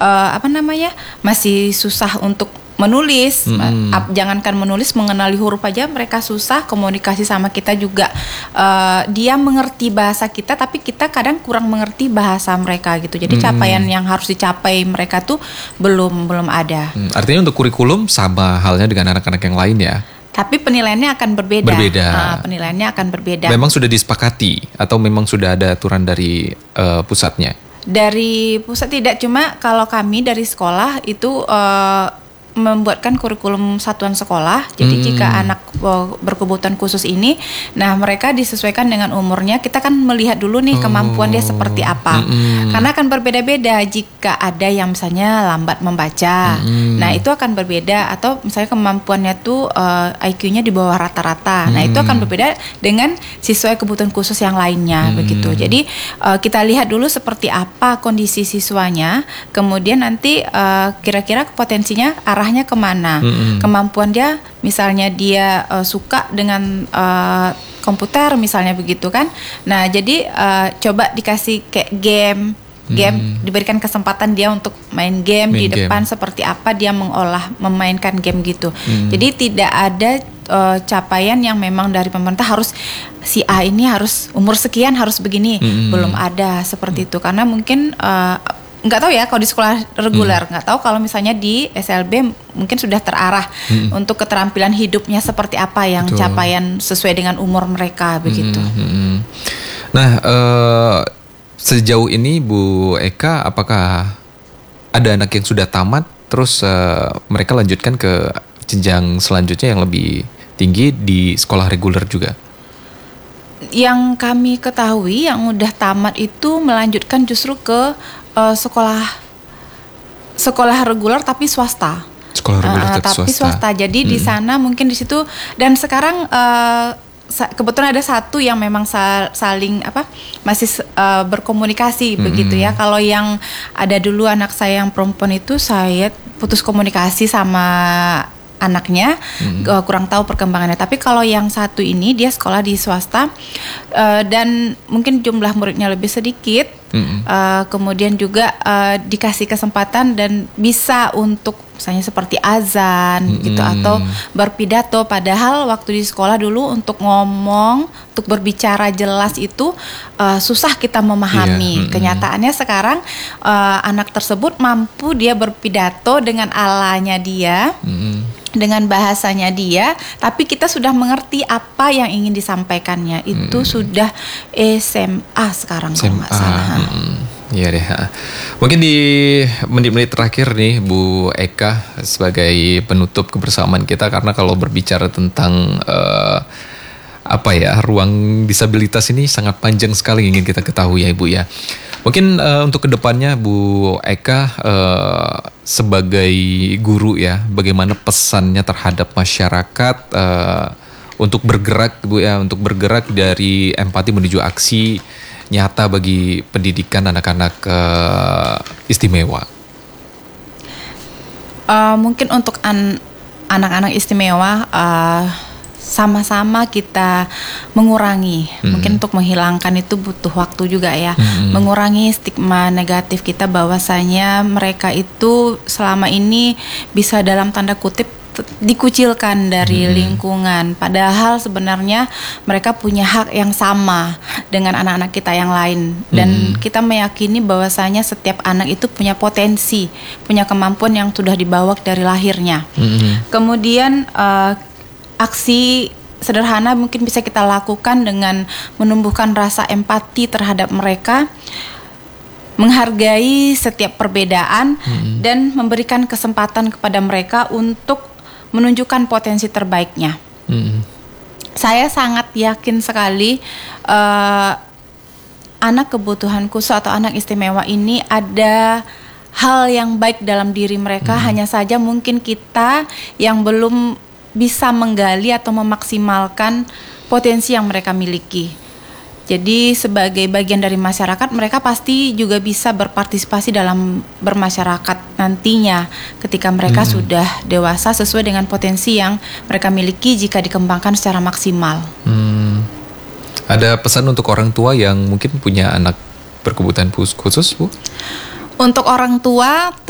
masih susah untuk menulis. Jangankan menulis, mengenali huruf aja mereka susah. Komunikasi sama kita juga dia mengerti bahasa kita, tapi kita kadang kurang mengerti bahasa mereka gitu. Jadi capaian yang harus dicapai mereka tuh belum ada. Artinya untuk kurikulum sama halnya dengan anak-anak yang lain ya. Tapi penilaiannya akan berbeda. Penilaiannya akan berbeda. Memang sudah disepakati atau memang sudah ada aturan dari pusatnya? Dari pusat tidak, cuma kalau kami dari sekolah itu membuatkan kurikulum satuan sekolah. Jadi jika anak berkebutuhan khusus ini, nah mereka disesuaikan dengan umurnya. Kita kan melihat dulu nih kemampuan dia seperti apa. Karena akan berbeda-beda. Jika ada yang misalnya lambat membaca, nah itu akan berbeda. Atau misalnya kemampuannya tuh IQ-nya di bawah rata-rata. Nah itu akan berbeda dengan siswa kebutuhan khusus yang lainnya begitu. Jadi kita lihat dulu seperti apa kondisi siswanya. Kemudian nanti kira-kira potensinya arahnya kemana, kemampuan dia, misalnya dia suka dengan komputer misalnya begitu kan. Nah jadi coba dikasih kayak game, diberikan kesempatan dia untuk main game di depan, seperti apa dia memainkan game gitu. Jadi tidak ada capaian yang memang dari pemerintah harus si A ini harus umur sekian harus begini, belum ada seperti itu. Karena mungkin nggak tahu ya kalau di sekolah reguler, nggak tahu kalau misalnya di SLB mungkin sudah terarah untuk keterampilan hidupnya seperti apa yang capaian sesuai dengan umur mereka begitu. Nah sejauh ini Bu Eka, apakah ada anak yang sudah tamat terus mereka lanjutkan ke jenjang selanjutnya yang lebih tinggi di sekolah reguler juga? Yang kami ketahui yang udah tamat itu melanjutkan justru ke sekolah reguler tapi swasta. Sekolah reguler tapi swasta. Jadi di sana mungkin di situ, dan sekarang kebetulan ada satu yang memang saling masih berkomunikasi begitu ya. Kalau yang ada dulu anak saya yang perempuan itu saya putus komunikasi sama anaknya, kurang tahu perkembangannya. Tapi kalau yang satu ini dia sekolah di swasta dan mungkin jumlah muridnya lebih sedikit. Kemudian juga dikasih kesempatan dan bisa untuk misalnya seperti azan gitu atau berpidato. Padahal waktu di sekolah dulu untuk ngomong, untuk berbicara jelas itu susah kita memahami. Kenyataannya sekarang anak tersebut mampu dia berpidato dengan alanya dia, dengan bahasanya dia, tapi kita sudah mengerti apa yang ingin disampaikannya. Itu sudah SMA sekarang kalau nggak salah. Iya deh. Mungkin di menit-menit terakhir nih Bu Eka sebagai penutup kebersamaan kita, karena kalau berbicara tentang ruang disabilitas ini sangat panjang sekali ingin kita ketahui ya Ibu ya. Mungkin untuk kedepannya Bu Eka sebagai guru ya, bagaimana pesannya terhadap masyarakat untuk bergerak Bu ya, untuk bergerak dari empati menuju aksi nyata bagi pendidikan anak-anak istimewa. Mungkin untuk anak-anak istimewa sama-sama kita mengurangi, mungkin untuk menghilangkan itu butuh waktu juga ya, mengurangi stigma negatif kita bahwasanya mereka itu selama ini bisa dalam tanda kutip dikucilkan dari lingkungan, padahal sebenarnya mereka punya hak yang sama dengan anak-anak kita yang lain, dan kita meyakini bahwasanya setiap anak itu punya potensi, punya kemampuan yang sudah dibawa dari lahirnya. Kemudian aksi sederhana mungkin bisa kita lakukan dengan menumbuhkan rasa empati terhadap mereka, menghargai setiap perbedaan, dan memberikan kesempatan kepada mereka untuk menunjukkan potensi terbaiknya. Saya sangat yakin sekali anak kebutuhan khusus atau anak istimewa ini ada hal yang baik dalam diri mereka, hanya saja mungkin kita yang belum bisa menggali atau memaksimalkan potensi yang mereka miliki. Jadi sebagai bagian dari masyarakat, mereka pasti juga bisa berpartisipasi dalam bermasyarakat nantinya ketika mereka sudah dewasa sesuai dengan potensi yang mereka miliki jika dikembangkan secara maksimal. Ada pesan untuk orang tua yang mungkin punya anak berkebutuhan khusus, Bu? Untuk orang tua